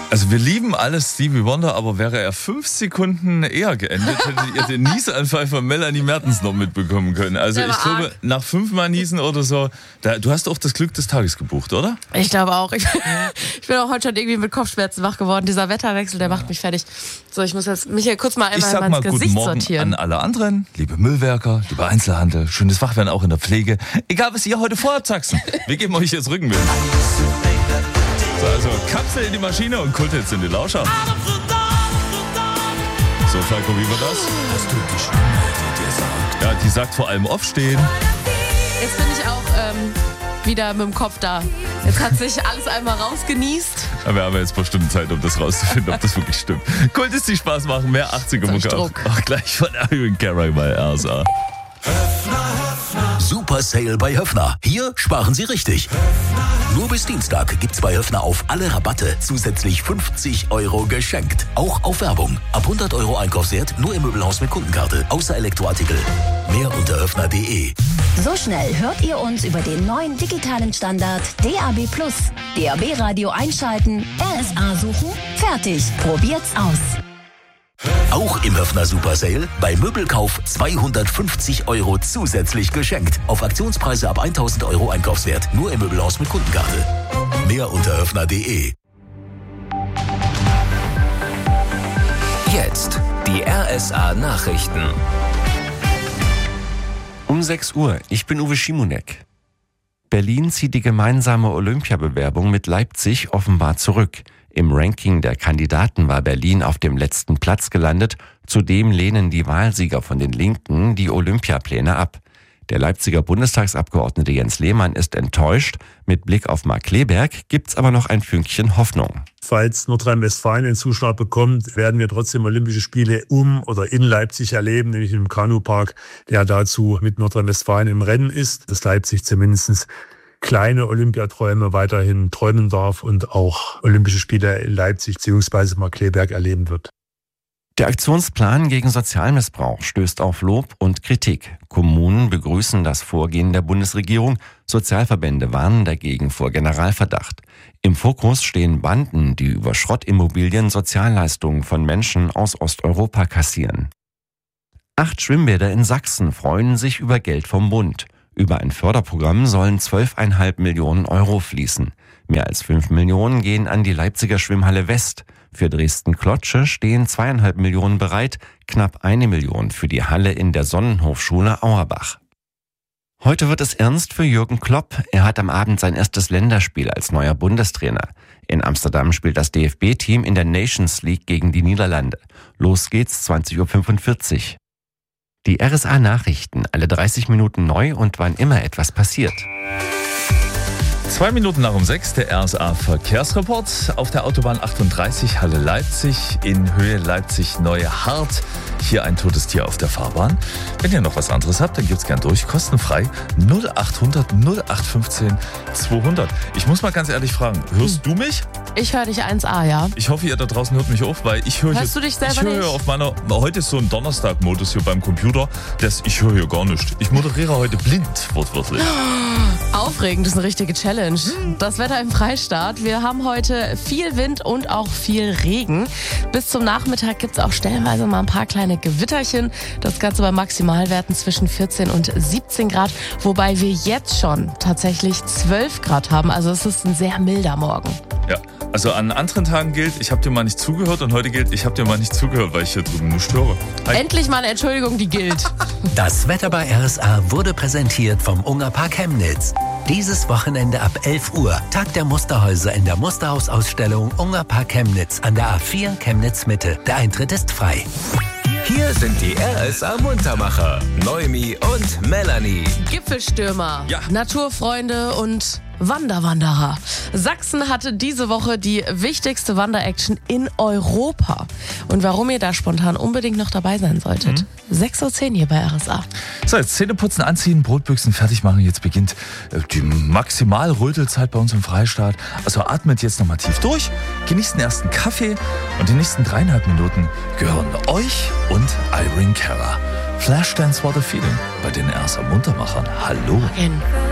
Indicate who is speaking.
Speaker 1: Also wir lieben alles Stevie Wonder, aber wäre er 5 Sekunden eher geendet, hättet ihr den Niesanfall von Melanie Mertens noch mitbekommen können. Also ich glaube, nach 5 Mal Niesen oder so, du hast auch das Glück des Tages gebucht, oder?
Speaker 2: Ich glaube auch. Ich bin auch heute schon irgendwie mit Kopfschmerzen wach geworden. Dieser Wetterwechsel, der macht mich fertig. So, ich muss jetzt mich hier kurz mal einmal ins Gesicht
Speaker 1: guten Morgen
Speaker 2: sortieren.
Speaker 1: An alle anderen, liebe Müllwerker, liebe Einzelhandel, schönes Wachwerden auch in der Pflege. Egal, was ihr heute vorhabt, Sachsen. Wir geben euch jetzt Rückenwind. So, also Kapsel in die Maschine und Kult jetzt in die Lauscher. So, Falco, wie war das? Hast du die Stimme, die dir sagt? Ja, die sagt vor allem aufstehen.
Speaker 2: Jetzt bin ich auch wieder mit dem Kopf da. Jetzt hat sich alles einmal rausgenießt.
Speaker 1: Aber wir haben jetzt ein paar Stunden Zeit, um das rauszufinden, ob das wirklich stimmt. Kult ist die Spaß machen, mehr 80er-Mucke auch gleich von Iron Carey bei RSA.
Speaker 3: Super Sale bei Höffner. Hier sparen Sie richtig. Nur bis Dienstag gibt's bei Höffner auf alle Rabatte zusätzlich 50 € geschenkt. Auch auf Werbung. Ab 100 € Einkaufswert nur im Möbelhaus mit Kundenkarte. Außer Elektroartikel. Mehr unter höffner.de.
Speaker 4: So schnell hört ihr uns über den neuen digitalen Standard DAB+. DAB-Radio einschalten, RSA suchen, fertig. Probiert's aus.
Speaker 3: Auch im Höffner Super Sale bei Möbelkauf 250 € zusätzlich geschenkt. Auf Aktionspreise ab 1000 € Einkaufswert. Nur im Möbelhaus mit Kundenkarte. Mehr unter höffner.de.
Speaker 5: Jetzt die RSA Nachrichten.
Speaker 6: Um 6 Uhr, ich bin Uwe Schimonek. Berlin zieht die gemeinsame Olympiabewerbung mit Leipzig offenbar zurück. Im Ranking der Kandidaten war Berlin auf dem letzten Platz gelandet. Zudem lehnen die Wahlsieger von den Linken die Olympiapläne ab. Der Leipziger Bundestagsabgeordnete Jens Lehmann ist enttäuscht. Mit Blick auf Mark Kleberg gibt's aber noch ein Fünkchen Hoffnung.
Speaker 7: Falls Nordrhein-Westfalen den Zuschlag bekommt, werden wir trotzdem Olympische Spiele oder in Leipzig erleben, nämlich im Kanupark, der dazu mit Nordrhein-Westfalen im Rennen ist, dass Leipzig zumindest kleine Olympiaträume weiterhin träumen darf und auch Olympische Spiele in Leipzig bzw. Markkleeberg erleben wird.
Speaker 6: Der Aktionsplan gegen Sozialmissbrauch stößt auf Lob und Kritik. Kommunen begrüßen das Vorgehen der Bundesregierung, Sozialverbände warnen dagegen vor Generalverdacht. Im Fokus stehen Banden, die über Schrottimmobilien Sozialleistungen von Menschen aus Osteuropa kassieren. 8 Schwimmbäder in Sachsen freuen sich über Geld vom Bund. Über ein Förderprogramm sollen 12,5 Millionen € fließen. Mehr als 5 Millionen gehen an die Leipziger Schwimmhalle West. Für Dresden-Klotsche stehen 2,5 Millionen bereit, knapp 1 Million für die Halle in der Sonnenhofschule Auerbach. Heute wird es ernst für Jürgen Klopp. Er hat am Abend sein erstes Länderspiel als neuer Bundestrainer. In Amsterdam spielt das DFB-Team in der Nations League gegen die Niederlande. Los geht's 20.45 Uhr. Die RSA-Nachrichten, alle 30 Minuten neu und wann immer etwas passiert.
Speaker 1: 2 Minuten nach 6, der RSA-Verkehrsreport auf der Autobahn 38 Halle Leipzig in Höhe Leipzig-Neue-Hart. Hier ein totes Tier auf der Fahrbahn. Wenn ihr noch was anderes habt, dann gebt's gern durch, kostenfrei 0800 0815 200. Ich muss mal ganz ehrlich fragen, hörst du mich?
Speaker 2: Ich höre dich 1A, ja.
Speaker 1: Ich hoffe, ihr da draußen hört mich auf, weil ich höre
Speaker 2: Hörst du dich selber nicht?
Speaker 1: Ich höre auf meiner, heute ist so ein Donnerstag-Modus hier beim Computer, ich höre hier gar nichts. Ich moderiere heute blind, wortwörtlich.
Speaker 2: Aufregend, das ist eine richtige Challenge. Das Wetter im Freistaat. Wir haben heute viel Wind und auch viel Regen. Bis zum Nachmittag gibt es auch stellenweise mal ein paar kleine Gewitterchen. Das Ganze bei Maximalwerten zwischen 14 und 17 Grad. Wobei wir jetzt schon tatsächlich 12 Grad haben. Also es ist ein sehr milder Morgen.
Speaker 1: Ja, also an anderen Tagen gilt, ich habe dir mal nicht zugehört und heute gilt, ich habe dir mal nicht zugehört, weil ich hier drüben nicht höre.
Speaker 2: Endlich mal eine Entschuldigung, die gilt.
Speaker 3: Das Wetter bei RSA wurde präsentiert vom Ungerpark Chemnitz. Dieses Wochenende ab 11 Uhr Tag der Musterhäuser in der Musterhausausstellung Ungerpark Chemnitz an der A4 Chemnitz Mitte. Der Eintritt ist frei.
Speaker 5: Hier sind die RSA Muntermacher, Noemi und Melanie.
Speaker 2: Gipfelstürmer,
Speaker 1: ja.
Speaker 2: Naturfreunde und Wanderer. Sachsen hatte diese Woche die wichtigste Wandeраction in Europa. Und warum ihr da spontan unbedingt noch dabei sein solltet. 6:10 Uhr hier bei RSA.
Speaker 1: So, jetzt Zähneputzen, anziehen, Brotbüchsen fertig machen. Jetzt beginnt die Maximalrötelzeit bei uns im Freistaat. Also atmet jetzt nochmal tief durch, genießt den ersten Kaffee und die nächsten 3,5 Minuten gehören euch und Irene Cara. Flashdance What a Feeling bei den RSA Muntermachern. Hallo.
Speaker 2: Morgen.